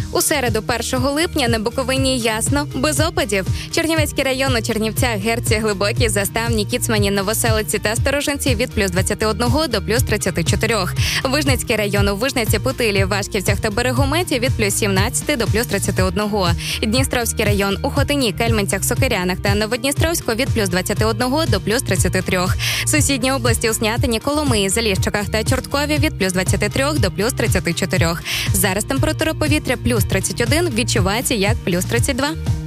У середу 1 липня на Буковині ясно, без опадів. Чернівецький район у Чернівцях, Герці, Глибокій, Заставні, Кіцмані, Новоселиці та Сторожинці від плюс 21 до плюс 34. Вижницький район у Вижниці, Путилі, Вашківцях та Берегометі від плюс 17 до плюс 31. Дністровський район у Хотині, Кельменцях, Сокирянах та Новодністровську від плюс 21 до плюс 33. Сусідні області у Снятині, Коломиї, Заліщиках та Чорткові від плюс 23 до плюс 34. Зараз температура повітря плюс 31, відчувається як плюс 32.